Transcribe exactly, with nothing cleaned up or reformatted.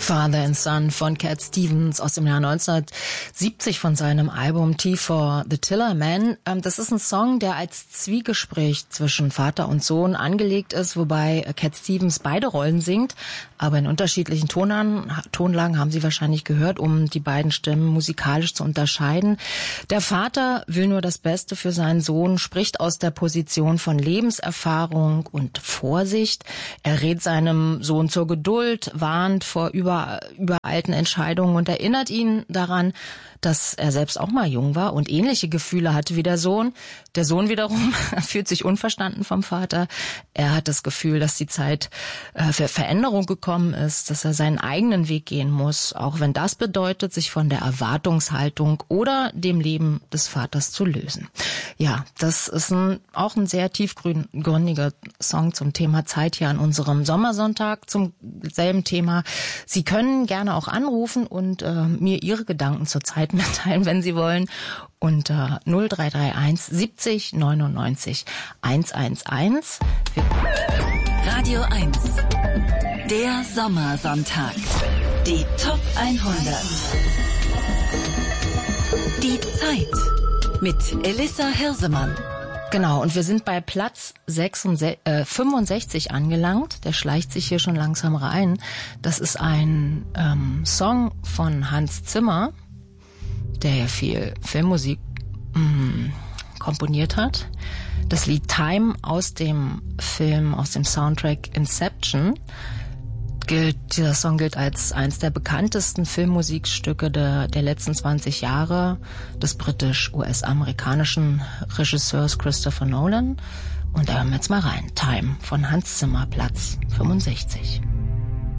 Father and Son von Cat Stevens aus dem Jahr neunzehnhundertsiebzig von seinem Album Tea for the Tillerman. Das ist ein Song, der als Zwiegespräch zwischen Vater und Sohn angelegt ist, wobei Cat Stevens beide Rollen singt, aber in unterschiedlichen Tonlagen, Tonlagen haben Sie wahrscheinlich gehört, um die beiden Stimmen musikalisch zu unterscheiden. Der Vater will nur das Beste für seinen Sohn, spricht aus der Position von Lebenserfahrung und Vorsicht. Er rät seinem Sohn zur Geduld, warnt vor über übereilten Entscheidungen und erinnert ihn daran, dass er selbst auch mal jung war und ähnliche Gefühle hatte wie der Sohn. Der Sohn wiederum fühlt sich unverstanden vom Vater. Er hat das Gefühl, dass die Zeit für Veränderung gekommen ist, dass er seinen eigenen Weg gehen muss, auch wenn das bedeutet, sich von der Erwartungshaltung oder dem Leben des Vaters zu lösen. Ja, das ist ein, auch ein sehr tiefgründiger Song zum Thema Zeit hier an unserem Sommersonntag, zum selben Thema. Sie können gerne auch anrufen und äh, mir Ihre Gedanken zur Zeit mitteilen, wenn Sie wollen, unter null drei drei eins siebzig neunundneunzig hundertelf. Radio eins, der Sommersonntag, die Top hundert. Die Zeit mit Elissa Hirsemann. Genau, und wir sind bei Platz sechsundsechzig, äh, fünfundsechzig angelangt. Der schleicht sich hier schon langsam rein. Das ist ein ähm, Song von Hans Zimmer, der ja viel Filmmusik mh, komponiert hat. Das Lied Time aus dem Film, aus dem Soundtrack Inception. Gilt, dieser Song gilt als eines der bekanntesten Filmmusikstücke der, der letzten zwanzig Jahre des britisch-U S-amerikanischen Regisseurs Christopher Nolan. Und da hören wir jetzt mal rein. Time von Hans Zimmer, Platz fünfundsechzig.